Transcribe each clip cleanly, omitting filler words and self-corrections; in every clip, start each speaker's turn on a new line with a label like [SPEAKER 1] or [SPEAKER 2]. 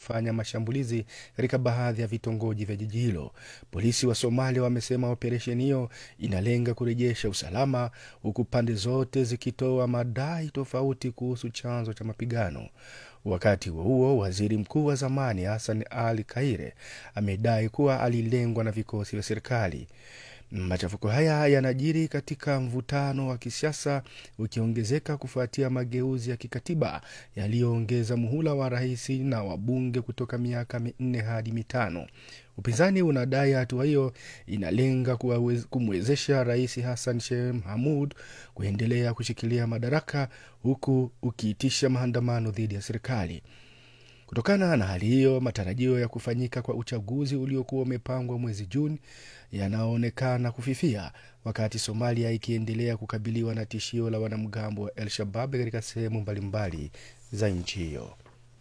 [SPEAKER 1] kufanya mashambulizi katika baadhi ya vitongoji vya jiji hilo. Polisi wa Somalia wamesema operesheni hiyo inalenga kurejesha usalama, huku pande zote zikitoa madai tofauti kuhusu chanzo cha mapigano. Wakati huo waziri mkuu wa zamani Hassan Ali Kaire amedai kuwa alilengwa na vikosi vya serikali. Machafuko haya yanajiri katika mvutano wa kisiasa ukiongezeka kufuatia mageuzi ya kikatiba yaliyoongeza muhula wa rais na wabunge kutoka miaka 4 hadi 5. Upinzani unadai hatua hiyo inalenga kumwezesha Rais Hassan Sheikh Mohamud kuendelea kushikilia madaraka, huku ukiitisha maandamano dhidi ya serikali. Kutokana na hali hiyo, matarajio ya kufanyika kwa uchaguzi uliokuwa umepangwa mwezi Juni yanaonekana kufifia, wakati Somalia ikiendelea kukabiliwa na tishio la wanamgambo wa Al-Shabaab katika sehemu mbalimbali za nchi hiyo.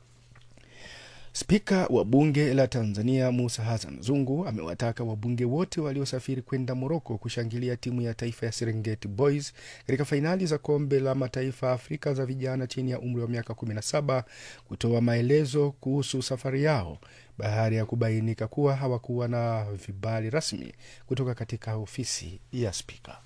[SPEAKER 1] Spika wa bunge la Tanzania Musa Hassan Zungu amewataka wabunge wote waliosafiri kwenda Morocco kushangilia timu ya taifa ya Serengeti Boys katika fainali za kombe la mataifa Afrika za vijana chini ya umri wa miaka 17 kutoa maelezo kuhusu safari yao baada ya kubainika kuwa hawakuwa na vibali rasmi kutoka katika ofisi ya spika.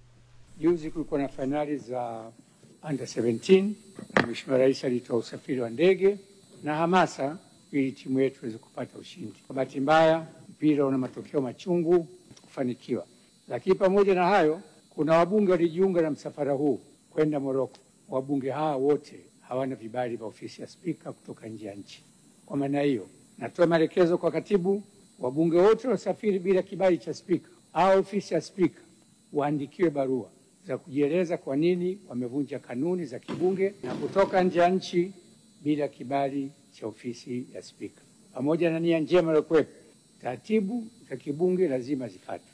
[SPEAKER 2] Juzi kulikuwa na fainali za under 17 na Mheshimiwa Rais alitoa usafiri wa ndege na hamasa ili timu yetu iweze kupata ushindi. Kwa bahati mbaya, mpira una matokeo machungu, kufanikiwa. Lakini pamoja na hayo, kuna wabunge walijiunga na msafara huu kwenda Morocco. Wabunge hawa wote hawana vibali vya ofisi ya spika kutoka nje ya nchi. Kwa maana hiyo, natoa maelekezo kwa katibu, wabunge wote wasafiri bila kibali cha spika au ofisi ya spika waandikiwe barua za kujieleza kwa nini wamevunja kanuni za kibunge na kutoka nje ya nchi bila kibali cha ofisi ya spika. Pamoja na nia njema iliyokuwepo, taratibu za kibunge lazima zifuatwe.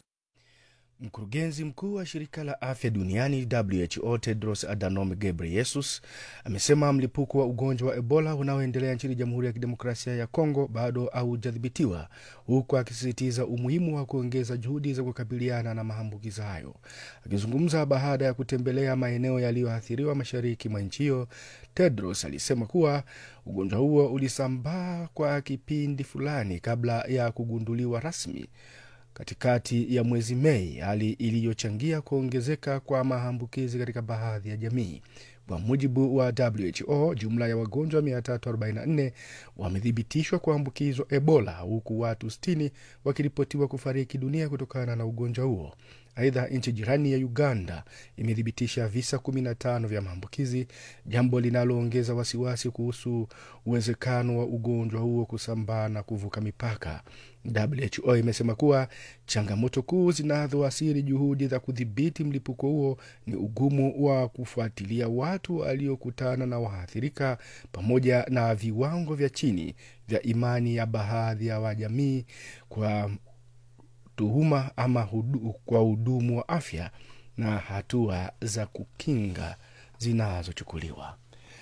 [SPEAKER 1] Mkurugenzi mkuu wa shirika la afya duniani WHO Tedros Adhanom Ghebreyesus amesema mlipuko wa ugonjwa wa Ebola unaoendelea nchini Jamhuri ya Kidemokrasia ya Kongo bado haujadhibitiwa, huku akisisitiza umuhimu wa kuongeza juhudi za kukabiliana na maambukizi hayo. Akizungumza baada ya kutembelea maeneo yaliyoathiriwa mashariki mwa nchi hiyo, Tedros alisema kuwa ugonjwa huo ulisambaa kwa kipindi fulani kabla ya kugunduliwa rasmi katikati ya mwezi Mei, hali iliyochangia kuongezeka kwa maambukizi katika baadhi ya jamii. Kwa mujibu wa WHO, jumla ya wagonjwa 344 wamethibitishwa kuambukizwa Ebola, huku watu 60 wakiripotiwa kufariki dunia kutokana na ugonjwa huo. Aidha, nchi jirani ya Uganda imethibitisha visa 15 vya maambukizi, jambo linaloongeza wasiwasi kuhusu uwezekano wa ugonjwa huo kusambaa na kuvuka mipaka. WHO imesema kuwa changamoto kuu zinazoathiri juhudi za kudhibiti mlipuko huo ni ugumu wa kufuatilia watu waliokutana na waathirika, pamoja na viwango vya chini vya imani ya baadhi ya wajamii kwa tuhuma ama kwa hudumu wa afya na hatua za kukinga zinazochukuliwa.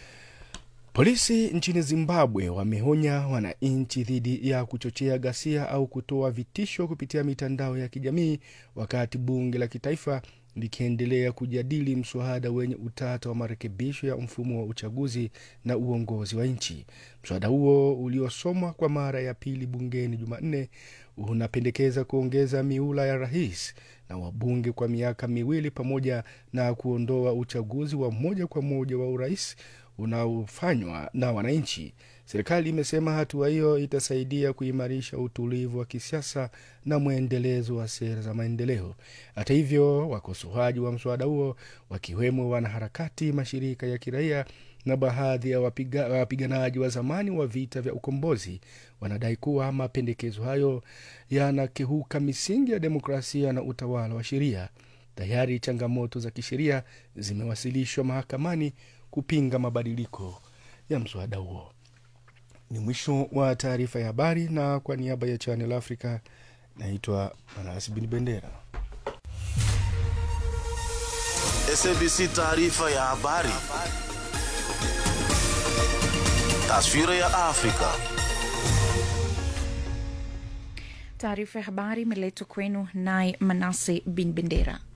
[SPEAKER 1] Polisi nchini Zimbabwe wameonya wananchi dhidi ya kuchochea ghasia au kutoa vitisho kupitia mitandao ya kijamii, wakati bunge la kitaifa likiendelea kujadili mswada wenye utata wa marekebisho ya mfumo wa uchaguzi na uongozi wa nchi. Mswada huo uliosomwa kwa mara ya pili bungeni Jumanne unapendekeza kuongeza miula ya rais na wabunge kwa miaka 2 pamoja na kuondoa uchaguzi wa moja kwa moja wa urais unaofanywa na wananchi. Serikali imesema hatua hiyo itasaidia kuimarisha utulivu wa kisiasa na muendelezo wa sera za maendeleo. Hata hivyo, wakosoaji wa mswada huo, wakiwemo wanaharakati, mashirika ya kiraia na baadhi ya wapiganaji wa zamani wa vita vya ukombozi, wanadai kuwa mapendekezo hayo yanakiuka misingi ya demokrasia na utawala wa sheria. Tayari changamoto za kisheria zimewasilishwa mahakamani kupinga mabadiliko ya mswada huo. Ni mwisho wa taarifa ya habari, na kwa niaba ya Channel Africa naitwa Manasi bin Bendera.
[SPEAKER 3] SABC taarifa ya habari. Taswira ya Afrika.
[SPEAKER 4] Taarifa ya habari imeletwa kwenu naye Manasi bin Bendera.